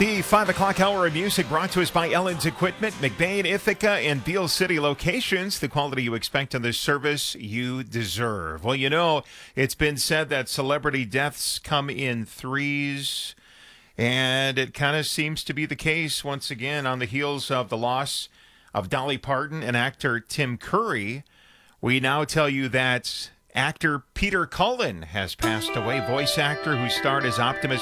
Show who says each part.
Speaker 1: The 5 o'clock hour of music brought to us by Ellen's Equipment, McBain, Ithaca, and Beale City locations. The quality you expect on the service you deserve. Well, you know, it's been said that celebrity deaths come in threes, and it kind of seems to be the case once again on the heels of the loss of Dolly Parton and actor Tim Curry. We now tell you that actor Peter Cullen has passed away, voice actor who starred as Optimus